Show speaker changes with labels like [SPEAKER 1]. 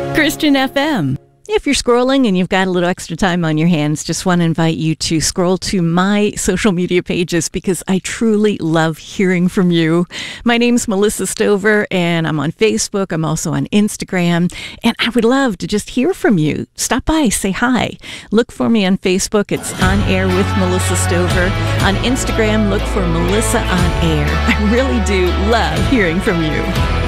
[SPEAKER 1] Christian FM. If you're scrolling and you've got a little extra time on your hands, just want to invite you to scroll to my social media pages because I truly love hearing from you. My name's Melissa Stover and I'm on Facebook. I'm also on Instagram and I would love to just hear from you. Stop by, say hi. Look for me on Facebook. It's On Air with Melissa Stover. On Instagram, look for Melissa On Air. I really do love hearing from you.